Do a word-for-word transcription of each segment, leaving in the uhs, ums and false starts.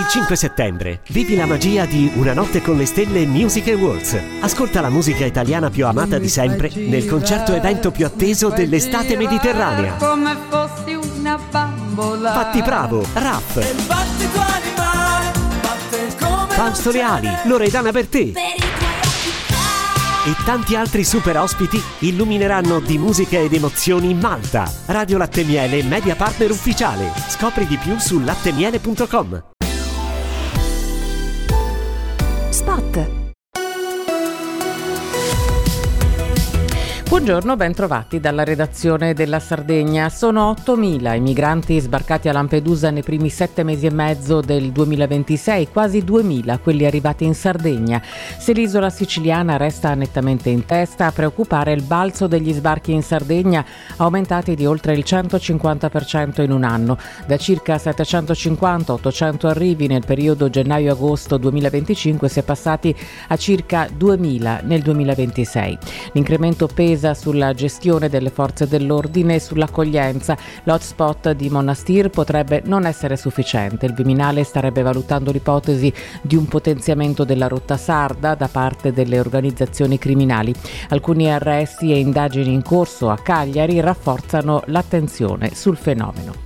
Il cinque settembre vivi la magia di Una notte con le stelle Music Awards. Ascolta la musica italiana più amata di sempre nel concerto evento più atteso dell'estate mediterranea. Come fossi una bambola. Fatti Bravo, Raff, Fausto Leali, Loredana Bertè e tanti altri super ospiti illumineranno di musica ed emozioni Malta. Radio Latte Miele, media partner ufficiale. Scopri di più su lattemiele punto com. Spot. Buongiorno, ben trovati dalla redazione della Sardegna. Sono ottomila i migranti sbarcati a Lampedusa nei primi sette mesi e mezzo del duemilaventisei, quasi duemila quelli arrivati in Sardegna. Se l'isola siciliana resta nettamente in testa, a preoccupare il balzo degli sbarchi in Sardegna, aumentati di oltre il centocinquanta per cento in un anno, da circa settecentocinquanta ottocento arrivi nel periodo gennaio-agosto duemilaventicinque si è passati a circa duemila nel duemilaventisei. L'incremento pesa sulla gestione delle forze dell'ordine e sull'accoglienza. L'hotspot di Monastir potrebbe non essere sufficiente. Il Viminale starebbe valutando l'ipotesi di un potenziamento della rotta sarda da parte delle organizzazioni criminali. Alcuni arresti e indagini in corso a Cagliari rafforzano l'attenzione sul fenomeno.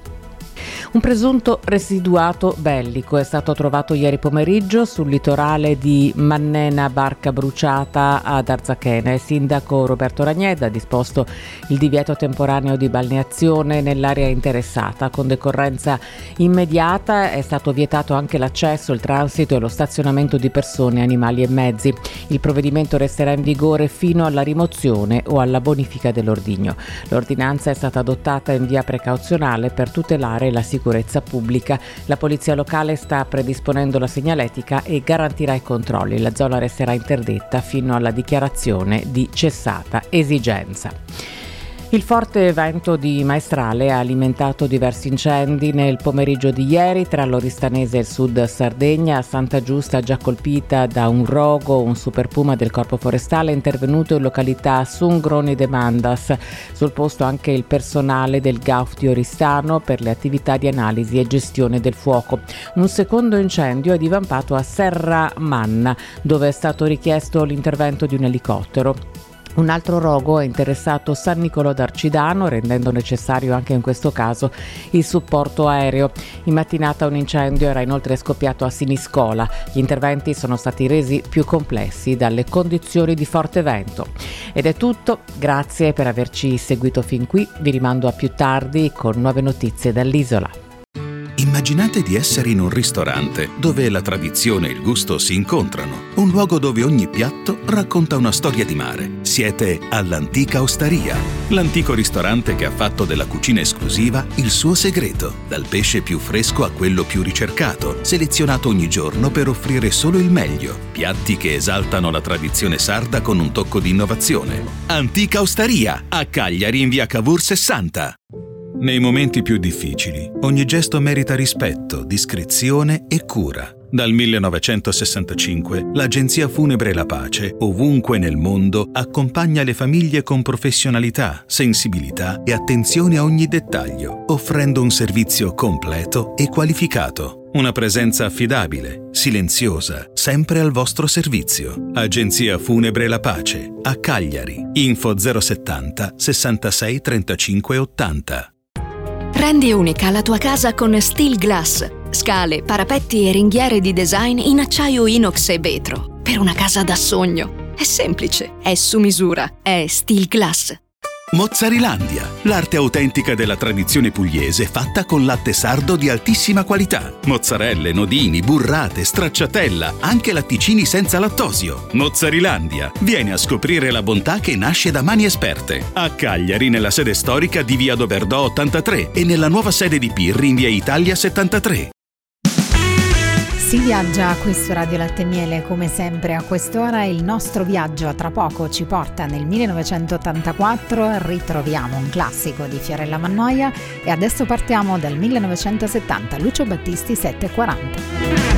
Un presunto residuato bellico è stato trovato ieri pomeriggio sul litorale di Mannena, barca bruciata ad Arzachena. Il sindaco Roberto Ragneda ha disposto il divieto temporaneo di balneazione nell'area interessata. Con decorrenza immediata è stato vietato anche l'accesso, il transito e lo stazionamento di persone, animali e mezzi. Il provvedimento resterà in vigore fino alla rimozione o alla bonifica dell'ordigno. L'ordinanza è stata adottata in via precauzionale per tutelare la sicurezza pubblica. La polizia locale sta predisponendo la segnaletica e garantirà i controlli. La zona resterà interdetta fino alla dichiarazione di cessata esigenza. Il forte vento di Maestrale ha alimentato diversi incendi nel pomeriggio di ieri tra l'Oristanese e il Sud Sardegna. Santa Giusta, già colpita da un rogo, un super puma del Corpo Forestale, è intervenuto in località Sungroni de Mandas. Sul posto anche il personale del G A U F di Oristano per le attività di analisi e gestione del fuoco. Un secondo incendio è divampato a Serra Manna, dove è stato richiesto l'intervento di un elicottero. Un altro rogo ha interessato San Nicolò d'Arcidano, rendendo necessario anche in questo caso il supporto aereo. In mattinata un incendio era inoltre scoppiato a Siniscola. Gli interventi sono stati resi più complessi dalle condizioni di forte vento. Ed è tutto, grazie per averci seguito fin qui. Vi rimando a più tardi con nuove notizie dall'isola. Immaginate di essere in un ristorante dove la tradizione e il gusto si incontrano, un luogo dove ogni piatto racconta una storia di mare. Siete all'Antica Osteria, l'antico ristorante che ha fatto della cucina esclusiva il suo segreto, dal pesce più fresco a quello più ricercato, selezionato ogni giorno per offrire solo il meglio, piatti che esaltano la tradizione sarda con un tocco di innovazione. Antica Osteria, a Cagliari in via Cavour sessanta. Nei momenti più difficili, ogni gesto merita rispetto, discrezione e cura. Dal millenovecentosessantacinque, l'Agenzia Funebre La Pace, ovunque nel mondo, accompagna le famiglie con professionalità, sensibilità e attenzione a ogni dettaglio, offrendo un servizio completo e qualificato. Una presenza affidabile, silenziosa, sempre al vostro servizio. Agenzia Funebre La Pace, a Cagliari. Info zero settanta sessantasei trentacinque ottanta. Rendi unica la tua casa con Steel Glass. Scale, parapetti e ringhiere di design in acciaio inox e vetro. Per una casa da sogno. È semplice, è su misura, è Steel Glass. Mozzarilandia, l'arte autentica della tradizione pugliese fatta con latte sardo di altissima qualità. Mozzarelle, nodini, burrate, stracciatella, anche latticini senza lattosio. Mozzarilandia, vieni a scoprire la bontà che nasce da mani esperte. A Cagliari nella sede storica di via Doberdò ottantatré e nella nuova sede di Pirri in via Italia settantatré. Si viaggia a questo Radio Latte e Miele come sempre a quest'ora. Il nostro viaggio a tra poco ci porta nel millenovecentottantaquattro, ritroviamo un classico di Fiorella Mannoia e adesso partiamo dal millenovecentosettanta, Lucio Battisti sette e quaranta.